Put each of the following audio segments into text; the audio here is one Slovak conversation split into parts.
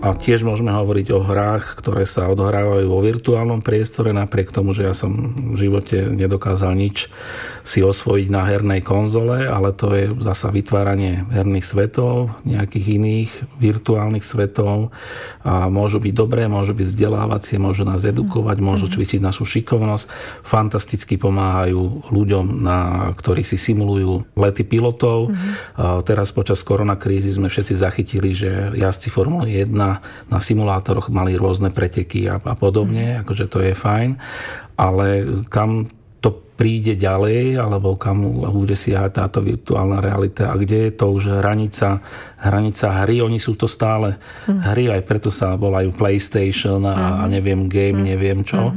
A tiež môžeme hovoriť o hrách, ktoré sa odohrávajú vo virtuálnom priestore, napriek tomu, že ja som v živote nedokázal nič si osvojiť na hernej konzole, ale to je zasa vytváranie herných svetov, nejakých iných virtuálnych svetov. A môžu byť dobré, môžu byť vzdelávacie, môžu nás edukovať, môžu cvičiť našu šikovnosť. Fantasticky pomáhajú ľuďom, ktorí si simulujú lety pilotov. Teraz počas koronakrízy sme všetci zachytili, že jazdci Formuly 1 na simulátoroch mali rôzne preteky a podobne, akože to je fajn, ale kam to príde ďalej, alebo kam bude siahať táto virtuálna realita a kde je to už hranica hry, oni sú to stále hry, aj preto sa volajú PlayStation a neviem game, neviem čo,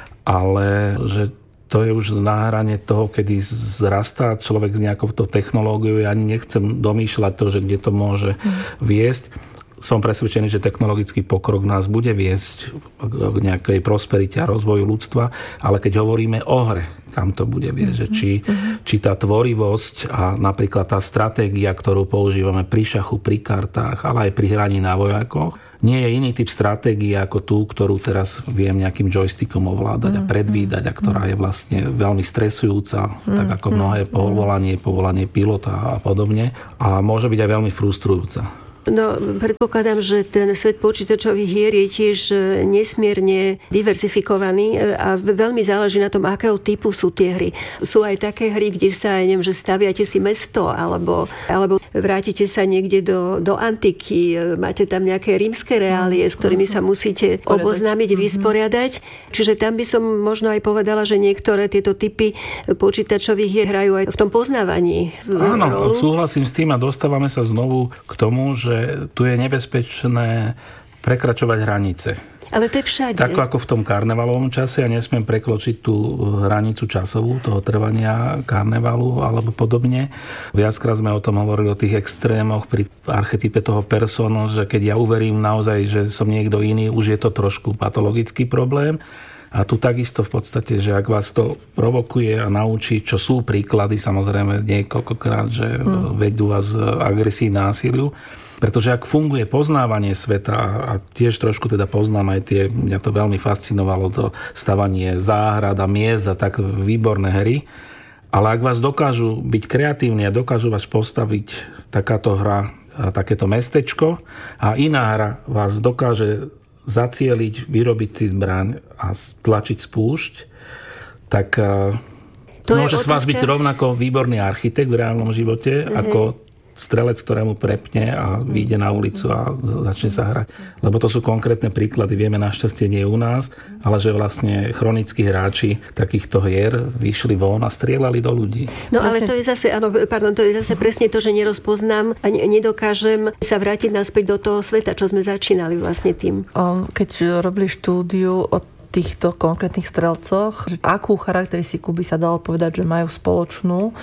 ale že to je už na hrane toho, kedy zrastá človek s nejakou technológiou. Ja ani nechcem domýšľať to, že kde to môže viesť. Som presvedčený, že technologický pokrok nás bude viesť k nejakej prosperite a rozvoju ľudstva, ale keď hovoríme o hre, kam to bude viesť, že či tá tvorivosť a napríklad tá stratégia, ktorú používame pri šachu, pri kartách, ale aj pri hraní na vojakoch, nie je iný typ stratégie ako tú, ktorú teraz viem nejakým joystickom ovládať a predvídať, a ktorá je vlastne veľmi stresujúca, tak ako mnohé povolanie pilota a podobne, a môže byť aj veľmi frustrujúca. No, predpokladám, že ten svet počítačových hier je tiež nesmierne diverzifikovaný a veľmi záleží na tom, akého typu sú tie hry. Sú aj také hry, kde sa, neviem, že staviate si mesto, alebo vrátite sa niekde do antiky, máte tam nejaké rímske reálie, s ktorými sa musíte oboznámiť, vysporiadať. Čiže tam by som možno aj povedala, že niektoré tieto typy počítačových hier hrajú aj v tom poznávaní. Áno, súhlasím s tým a dostávame sa znovu k tomu, že tu je nebezpečné prekračovať hranice. Ale to je všade. Tak ako v tom karnevalovom čase, ja nesmiem prekročiť tú hranicu časovú, toho trvania karnevalu alebo podobne. Viackrát sme o tom hovorili, o tých extrémoch pri archetype toho persona, že keď ja uverím naozaj, že som niekto iný, už je to trošku patologický problém. A tu takisto v podstate, že ak vás to provokuje a naučí, čo sú príklady, samozrejme niekoľkokrát, že vedú vás agresii, násiliu. Pretože ak funguje poznávanie sveta a tiež trošku teda poznám aj tie, mňa to veľmi fascinovalo, to stavanie záhrad a miest a tak výborné hry, ale ak vás dokážu byť kreatívni a dokážu vás postaviť takáto hra, takéto mestečko a iná hra vás dokáže zacieliť, vyrobiť si zbraň a stlačiť spúšť, tak môže z vás byť rovnako výborný architekt v reálnom živote, ako strelec, ktorému prepne a vyjde na ulicu a začne sa hrať. Lebo to sú konkrétne príklady. Vieme, našťastie nie u nás, ale že vlastne chronickí hráči takýchto hier vyšli von a strieľali do ľudí. No ale to je zase, to je zase presne to, že nerozpoznám a nedokážem sa vrátiť naspäť do toho sveta, čo sme začínali vlastne tým. Keď robili štúdiu o týchto konkrétnych strelcoch, akú charakteristiku by sa dalo povedať, že majú spoločnú.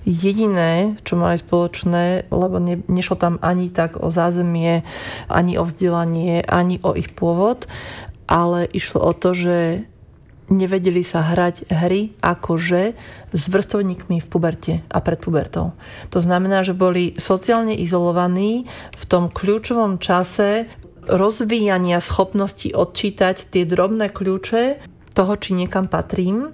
Jediné, čo mali spoločné, lebo nešlo tam ani tak o zázemie, ani o vzdelanie, ani o ich pôvod, ale išlo o to, že nevedeli sa hrať hry akože s vrstovníkmi v puberte a pred pubertou. To znamená, že boli sociálne izolovaní v tom kľúčovom čase rozvíjania schopnosti odčítať tie drobné kľúče toho, či niekam patrím,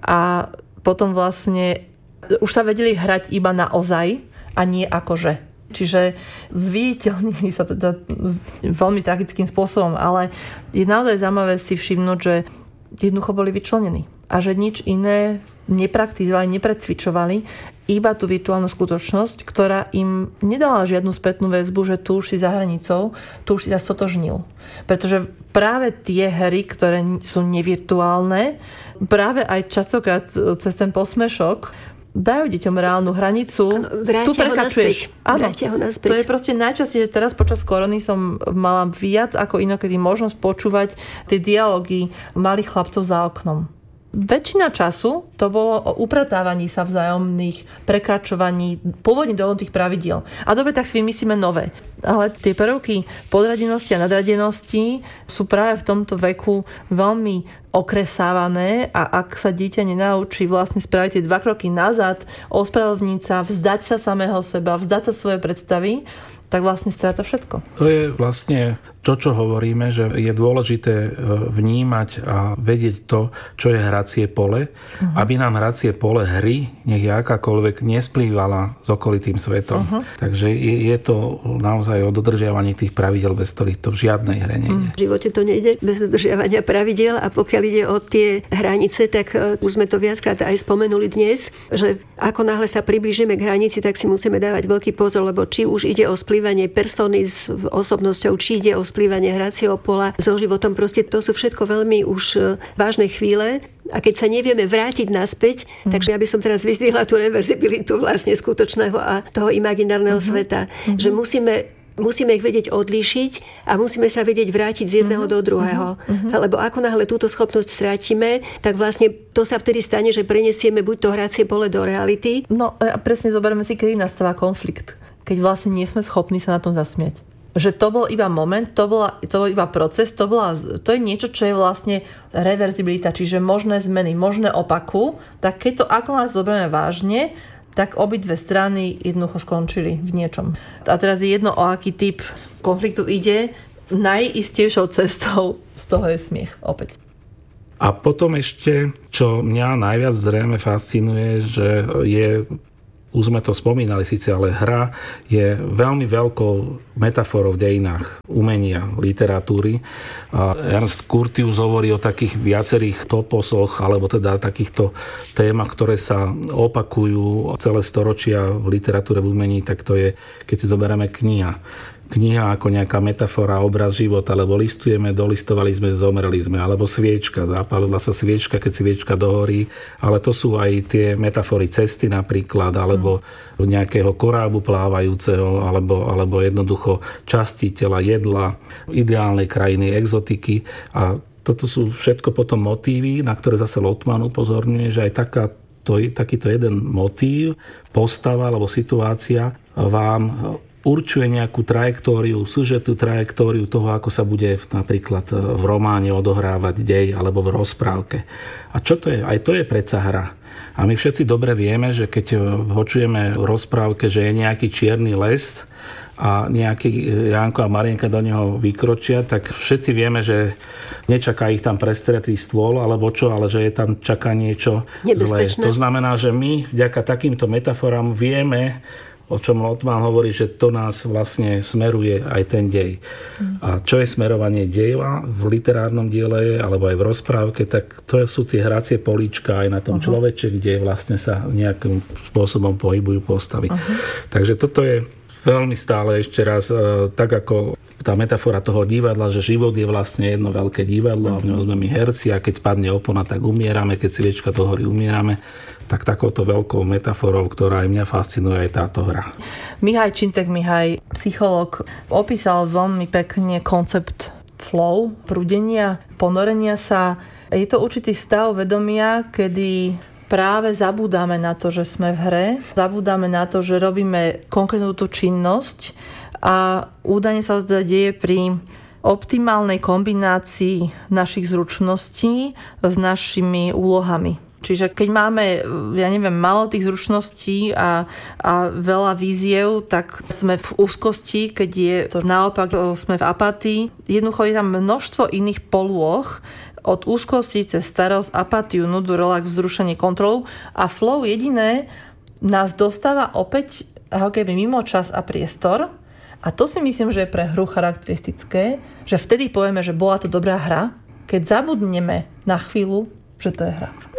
a potom vlastne už sa vedeli hrať iba naozaj a nie akože. Čiže zviditeľnili sa teda veľmi tragickým spôsobom, ale je naozaj zaujímavé si všimnúť, že jednoducho boli vyčlenení a že nič iné nepraktizovali, neprecvičovali, iba tú virtuálnu skutočnosť, ktorá im nedala žiadnu spätnú väzbu, že tu už si za hranicou, tu už si sa stotožnil. Pretože práve tie hry, ktoré sú nevirtuálne, práve aj častokrát cez ten posmešok dajú deťom reálnu hranicu. Tu prekračuješ. Vrátia ho naspäť. To je proste najčastejšie, že teraz počas korony som mala viac ako inokedy možnosť počúvať tie dialógy malých chlapcov za oknom. Väčšina času to bolo o upratávaní sa vzájomných, prekračovaní pôvodne dohodnutých pravidiel. A dobre, tak si vymyslíme nové. Ale tie prvky podradenosti a nadradenosti sú práve v tomto veku veľmi okresávané a ak sa dieťa nenaučí vlastne spraviť tie 2 kroky nazad, ospravedlniť sa, vzdať sa samého seba, vzdať sa svoje predstavy, tak vlastne stráta všetko. To je vlastne čo hovoríme, že je dôležité vnímať a vedieť to, čo je hracie pole, aby nám hracie pole hry, nech je akákoľvek, nesplývala s okolitým svetom. Takže je to naozaj o dodržiavaní tých pravidel, bez ktorých to v žiadnej hre nejde. V živote to nejde bez dodržiavania pravidiel a pokiaľ ide o tie hranice, tak už sme to viackrát aj spomenuli dnes, že ako náhle sa priblížime k hranici, tak si musíme dávať veľký pozor, lebo či už ide o splývanie persony s osobnosťou, či ide o splývanie hracieho pola so životom, proste to sú všetko veľmi už vážne chvíle. A keď sa nevieme vrátiť naspäť, takže ja by som teraz vyzdvihla tú reverzibilitu vlastne skutočného a toho imaginárneho sveta, že musíme ich vedieť odlíšiť a musíme sa vedieť vrátiť z jedného do druhého. Lebo ako náhle túto schopnosť strátime, tak vlastne to sa vtedy stane, že preniesieme buď to hracie pole do reality. No a presne zoberieme si, kedy nastáva konflikt. Keď vlastne nie sme schopní sa na tom zasmiať. Že to bol iba moment, to bol iba proces, to je niečo, čo je vlastne reverzibilita, čiže možné zmeny, možné opaku. Tak keď to ako nás zoberieme vážne, tak obidve strany jednoducho skončili v niečom. A teraz je jedno, o aký typ konfliktu ide. Najistejšou cestou z toho je smiech opäť. A potom ešte, čo mňa najviac zrejme fascinuje, že už sme to spomínali síce, ale hra je veľmi veľkou metaforou v dejinách umenia, literatúry. A Ernst Curtius hovorí o takých viacerých toposoch, alebo teda takýchto témach, ktoré sa opakujú celé storočia v literatúre, v umení, tak to je, keď si zoberieme kniha ako nejaká metafora, obraz života, lebo listujeme, dolistovali sme, zomreli sme, alebo sviečka, zapálila sa sviečka, keď sviečka dohorí, ale to sú aj tie metafory cesty napríklad, alebo nejakého korábu plávajúceho, alebo jednoducho časti tela, jedla, ideálnej krajiny, exotiky a toto sú všetko potom motívy, na ktoré zase Lotman upozorňuje, že aj takýto jeden motív, postava alebo situácia vám určuje nejakú trajektóriu, sužetú trajektóriu toho, ako sa bude napríklad v románe odohrávať dej alebo v rozprávke. A čo to je? Aj to je predsa hra. A my všetci dobre vieme, že keď počujeme v rozprávke, že je nejaký čierny les a nejaký Jánko a Marienka do neho vykročia, tak všetci vieme, že nečaká ich tam prestretý stôl alebo čo, ale že je tam čaká niečo zlé. To znamená, že my vďaka takýmto metaforám vieme, o čom Lotman hovorí, že to nás vlastne smeruje aj ten dej. A čo je smerovanie deja v literárnom diele alebo aj v rozprávke, tak to sú tie hracie políčka aj na tom človeče, kde vlastne sa nejakým spôsobom pohybujú postavy. Takže toto je veľmi stále ešte raz, tak ako tá metafora toho divadla, že život je vlastne jedno veľké divadlo a v ňom sme my herci a keď spadne opona, tak umierame, keď sviečka dohorí, umierame. Tak takouto veľkou metaforou, ktorá aj mňa fascinuje, aj táto hra. Mihaj Csintek-Mihaj, psychológ, opísal veľmi pekne koncept flow, prúdenia, ponorenia sa. Je to určitý stav vedomia, kedy práve zabúdame na to, že sme v hre, zabúdame na to, že robíme konkrétnu tú činnosť a údajne sa to deje pri optimálnej kombinácii našich zručností s našimi úlohami. Čiže keď máme, málo tých zručností a veľa víziev, tak sme v úzkosti, keď je to naopak, sme v apatii. Jednoducho je tam množstvo iných polôch, od úzkosti cez starosť, apatiu, nudu, relax, vzrušenie, kontrolu a flow jediné nás dostáva opäť ako keby mimo čas a priestor. A to si myslím, že je pre hru charakteristické, že vtedy povieme, že bola to dobrá hra, keď zabudneme na chvíľu, že to je hra.